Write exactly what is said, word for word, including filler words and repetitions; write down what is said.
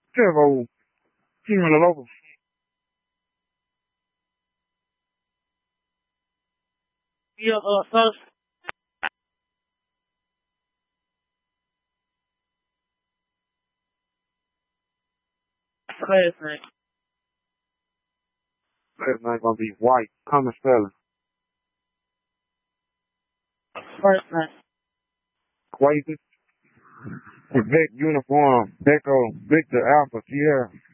Chơi vào chim là lâu. Yeah, uh, first, last name. Last night gonna be white. Common spelling. First name. Quasis. Quebec uniform. Echo. Victor Alpha Sierra.